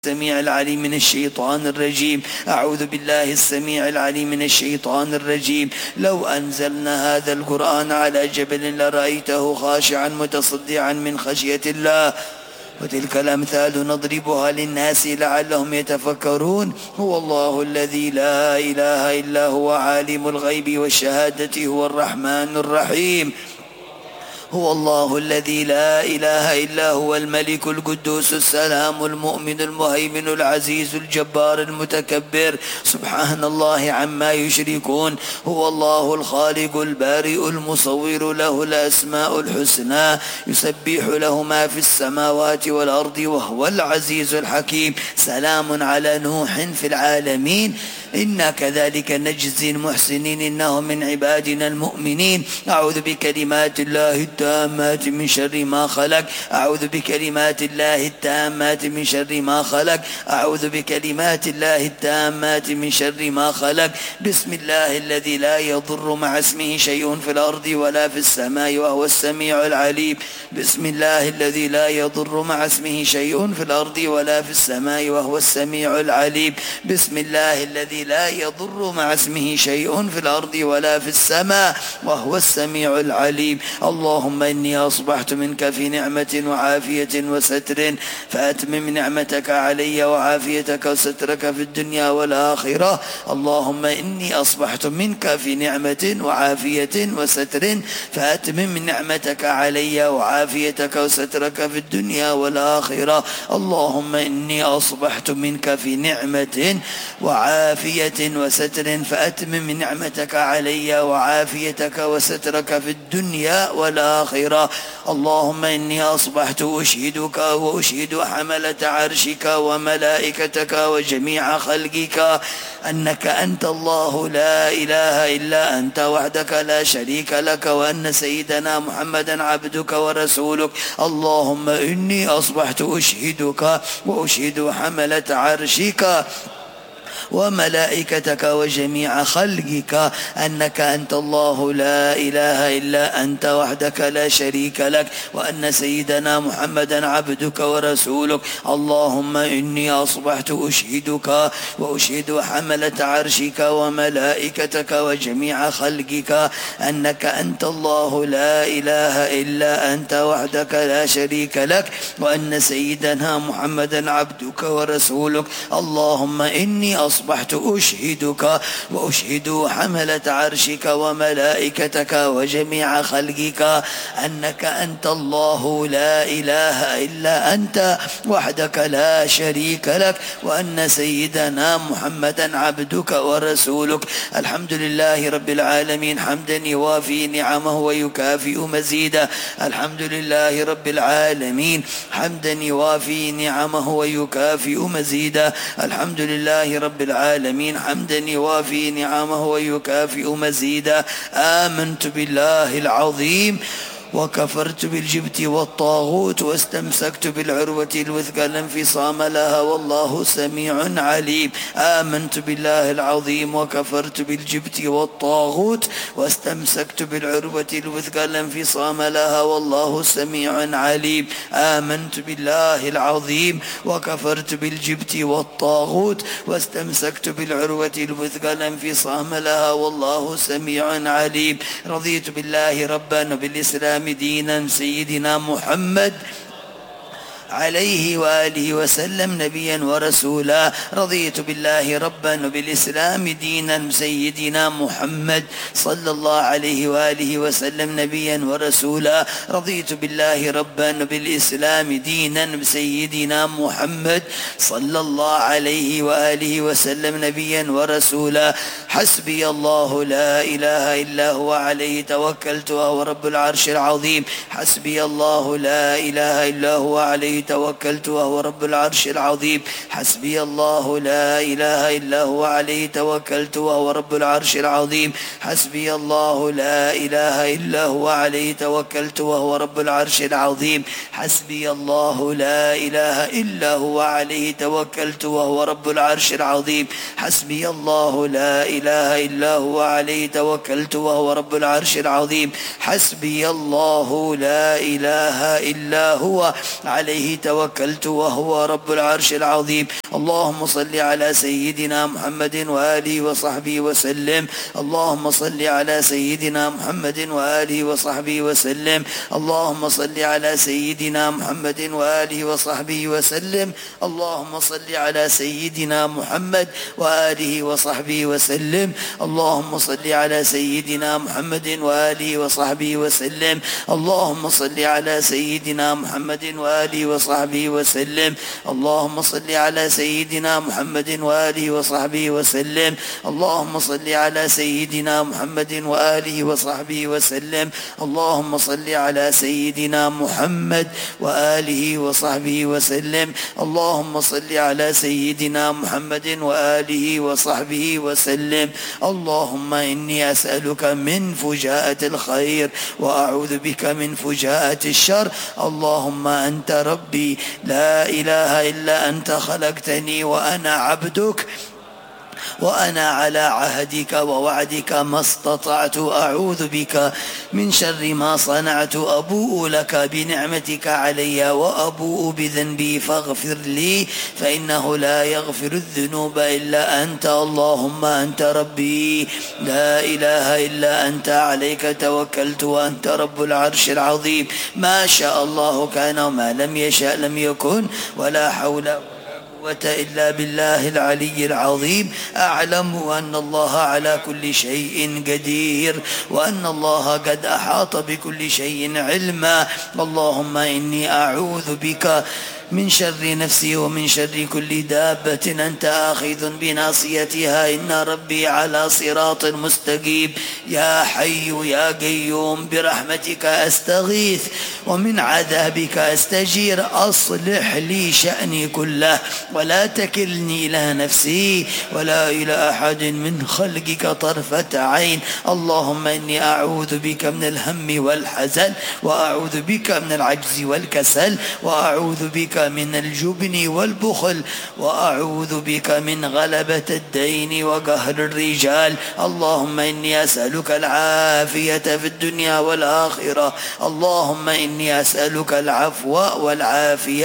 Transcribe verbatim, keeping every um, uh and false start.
السميع العليم من الشيطان الرجيم. أعوذ بالله السميع العليم من الشيطان الرجيم. لو أنزلنا هذا القرآن على جبل لرأيته خاشعا متصدعا من خشية الله. وتلك الأمثال نضربها للناس لعلهم يتفكرون. هو الله الذي لا إله إلا هو عالم الغيب والشهادة هو الرحمن الرحيم. هو الله الذي لا إله إلا هو الملك القدوس السلام المؤمن المهيمن العزيز الجبار المتكبر. سبحان الله عما يشركون. هو الله الخالق البارئ المصور له الأسماء الحسنى يسبح له ما في السماوات والأرض وهو العزيز الحكيم. سلام على نوح في العالمين إنا كذلك نجزي المحسنين إنه من عبادنا المؤمنين. أعوذ بكلمات الله التامات من شر ما خلق. أعوذ بكلمات الله التامات من شر ما خلق. أعوذ بكلمات الله التامات من شر ما خلق. بسم الله الذي لا يضر مع اسمه شيء في الأرض ولا في السماء وهو السميع العليم. بسم الله الذي لا يضر مع اسمه شيء في الأرض ولا في السماء وهو السميع العليم. بسم الله الذي لا يضر مع اسمه شيء في الأرض ولا في السماء وهو السميع العليم. اللهم إني أصبحت منك في نعمة وعافية وستر فأتمم نعمتك علي وعافيتك وسترك في الدنيا والآخرة. اللهم إني أصبحت منك في نعمة وعافية وستر فأتمم نعمتك علي وعافيتك وسترك في الدنيا والآخرة. اللهم إني أصبحت منك في نعمة وعافية وستر فأتمم نعمتك علي وعافيتك وسترك في الدنيا والآخرة. اللهم إني أصبحت أشهدك وأشهد حملة عرشك وملائكتك وجميع خلقك أنك أنت الله لا إله إلا أنت وحدك لا شريك لك وأن سيدنا محمدا عبدك ورسولك. اللهم إني أصبحت أشهدك وأشهد حملة عرشك وملائكتك وجميع خلقك أنك أنت الله لا إله إلا أنت وحدك لا شريك لك وأن سيدنا محمدا عبدك ورسولك. اللهم إني أصبحت أشهدك وأشهد حملة عرشك وملائكتك وجميع خلقك أنك أنت الله لا إله إلا أنت وحدك لا شريك لك وأن سيدنا محمدا عبدك ورسولك. اللهم إني أصبحت أصبحت أشهدك وأشهد حملة عرشك وملائكتك وجميع خلقك أنك أنت الله لا إله إلا أنت وحدك لا شريك لك وأن سيدنا محمدا عبدك ورسولك. الحمد لله رب العالمين حمدا يوافي نعمه ويكافئ مزيدا. الحمد لله رب العالمين حمدا يوافي نعمه ويكافئ مزيدا. الحمد لله رب العالمين حمدا يوافي نعمه ويكافئ مزيدا. آمنت بالله العظيم وكفرت بالجبت والطاغوت واستمسكت بالعروة الوثقى لا انفصام لها والله سميع عليم. آمنت بالله العظيم وكفرت بالجبت والطاغوت واستمسكت بالعروة الوثقى لا انفصام لها والله سميع عليم. آمنت بالله العظيم وكفرت بالجبت والطاغوت واستمسكت بالعروة الوثقى لا انفصام لها والله سميع عليم. رضيت بالله ربا وبالإسلام دينا سيدنا محمد عليه وآله وسلم نبيا ورسولا. رضيت بالله ربا وبالإسلام دينا سيدنا محمد صلى الله عليه وآله وسلم نبيا ورسولا. رضيت بالله ربا وبالإسلام دينا سيدنا محمد صلى الله عليه وآله وسلم نبيا ورسولا. حسبي الله لا إله إلا هو عليه توكلت وهو رب العرش العظيم. حسبي الله لا إله إلا هو عليه توكلت وهو رب العرش العظيم. حسبي الله لا إله إلا هو عليه توكلت وهو رب العرش العظيم. حسبي الله لا إله إلا هو عليه توكلت وهو رب العرش العظيم. حسبي الله لا إله إلا هو عليه توكلت وهو رب العرش العظيم. حسبي الله لا إله إلا هو عليه توكلت وهو رب العرش العظيم. حسبي الله لا إله إلا هو عليه عليه توكلت وهو رب العرش العظيم. اللهم صل على سيدنا محمد وآله وصحبه وسلم. اللهم صل على سيدنا محمد وآله وصحبه وسلم. اللهم صل على سيدنا محمد وآله وصحبه وسلم. اللهم صل على سيدنا محمد وآله وصحبه وسلم. اللهم صل على سيدنا محمد وآله وصحبه وسلم. اللهم صل على سيدنا محمد وآله وصحبه وسلم. اللهم صل على سيدنا محمد وآله وصحبه وسلم. اللهم صل على سيدنا محمد وآله وصحبه وسلم. اللهم صل على سيدنا محمد وآله وصحبه وسلم. اللهم صل على سيدنا محمد وآله وصحبه وسلم. اللهم إني أسألك من فجاءة الخير وأعوذ بك من فجاءة الشر. اللهم أنت ربي لا إله إلا أنت خلقتني وأنا عبدك وأنا على عهدك ووعدك ما استطعت. أعوذ بك من شر ما صنعت. أبوء لك بنعمتك علي وأبوء بذنبي فاغفر لي فإنه لا يغفر الذنوب إلا أنت. اللهم أنت ربي لا إله إلا أنت عليك توكلت وأنت رب العرش العظيم. ما شاء الله كان وما لم يشاء لم يكن ولا حول إلا بالله العلي العظيم. أعلم أن الله على كل شيء قدير وأن الله قد أحاط بكل شيء علما. اللهم إني أعوذ بك من شر نفسي ومن شر كل دابة أنت آخذ بناصيتها. إن ربي على صراط مستقيم. يا حي يا قيوم برحمتك أستغيث ومن عذابك أستجير. أصلح لي شأني كله ولا تكلني إلى نفسي ولا إلى أحد من خلقك طرفة عين. اللهم إني أعوذ بك من الهم والحزن وأعوذ بك من العجز والكسل وأعوذ بك من الجبن والبخل وأعوذ بك من غلبة الدين وقهر الرجال. اللهم إني أسألك العافية في الدنيا والآخرة. اللهم إني أسألك العفو والعافية